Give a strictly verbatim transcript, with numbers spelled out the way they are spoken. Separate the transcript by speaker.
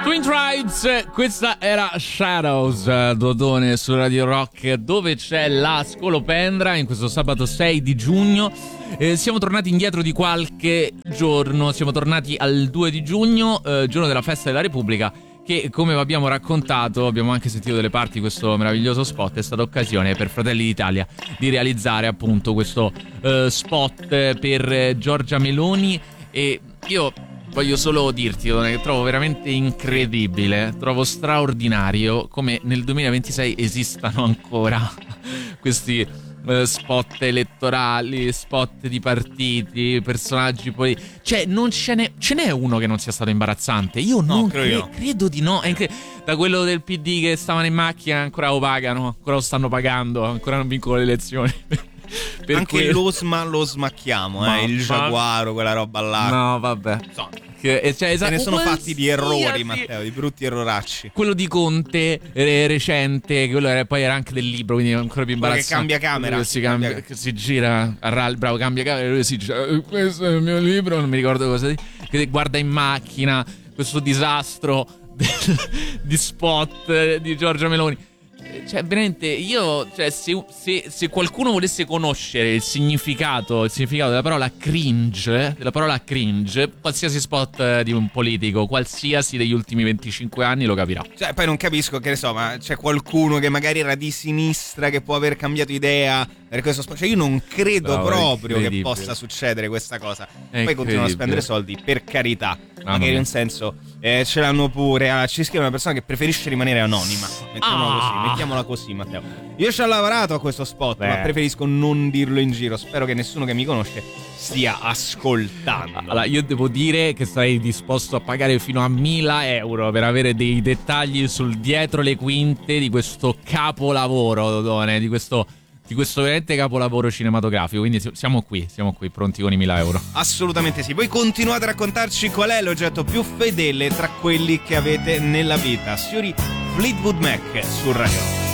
Speaker 1: Twin Tribes, questa era Shadows, Dodone su Radio Rock, dove c'è la Scolopendra in questo sabato sei di giugno. Eh, siamo tornati indietro di qualche giorno, siamo tornati al due di giugno, eh, giorno della festa della Repubblica, che come vi abbiamo raccontato, abbiamo anche sentito delle parti di questo meraviglioso spot, è stata occasione per Fratelli d'Italia di realizzare appunto questo eh, spot per Giorgia Meloni. E io voglio solo dirti che trovo veramente incredibile, trovo straordinario come nel duemilaventisei esistano ancora questi uh, spot elettorali, spot di partiti, personaggi poi... Cioè non ce n'è, ce n'è uno che non sia stato imbarazzante. Io
Speaker 2: no,
Speaker 1: non
Speaker 2: credo,
Speaker 1: cre-
Speaker 2: io.
Speaker 1: credo di no. È incre- da quello del P D che stavano in macchina ancora lo pagano, ancora lo stanno pagando, ancora non vincono le elezioni.
Speaker 2: Per anche que... lo, sma- lo smacchiamo, ma, eh, il giaguaro, quella roba là.
Speaker 1: No, vabbè.
Speaker 2: So.
Speaker 1: Che, cioè, esatto,
Speaker 2: se ne sono
Speaker 1: qualsiasi...
Speaker 2: fatti di errori, Matteo, di brutti erroracci.
Speaker 1: Quello di Conte eh, recente, quello era, poi era anche del libro, quindi ancora più imbarazzante.
Speaker 2: Che cambia camera,
Speaker 1: che si, cambia,
Speaker 2: cambia...
Speaker 1: che si gira a rally, bravo, cambia camera e lui si dice eh, questo è il mio libro, non mi ricordo cosa, che guarda in macchina questo disastro di spot di Giorgia Meloni. Cioè veramente io, cioè, se, se, se qualcuno volesse conoscere il significato il significato della parola cringe, della parola cringe, qualsiasi spot di un politico, qualsiasi degli ultimi venticinque anni lo capirà.
Speaker 2: Cioè poi non capisco, che ne so, ma c'è qualcuno che magari era di sinistra che può aver cambiato idea per questo spot. Cioè io non credo no, proprio che possa succedere questa cosa. Poi continuano a spendere soldi, per carità, ah, magari un senso eh, ce l'hanno pure. Ah, ci scrive una persona che preferisce rimanere anonima, mettiamola ah. così, mettiamola così, Matteo. Io ci ho lavorato a questo spot, Beh. ma preferisco non dirlo in giro. Spero che nessuno che mi conosce stia ascoltando.
Speaker 1: Allora, io devo dire che sarei disposto a pagare fino a mille euro per avere dei dettagli sul dietro le quinte di questo capolavoro, Dodone, di questo di questo veramente capolavoro cinematografico. Quindi siamo qui, siamo qui pronti con i mille euro.
Speaker 2: Assolutamente sì. Voi continuate a raccontarci qual è l'oggetto più fedele tra quelli che avete nella vita. Signori, Fleetwood Mac su Radio.